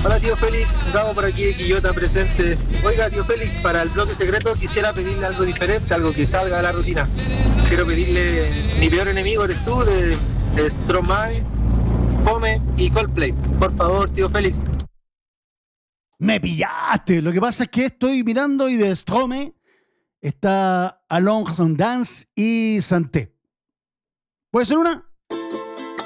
Hola tío Félix, Gabo por aquí de Quillota presente. Oiga tío Félix, para el bloque secreto quisiera pedirle algo diferente, algo que salga de la rutina. Quiero pedirle Mi peor enemigo eres tú de Stromae, Fome y Coldplay. Por favor tío Félix. Me pillaste. Lo que pasa es que estoy mirando y de Strome está Alone on Dance y Santé. ¿Puede ser una?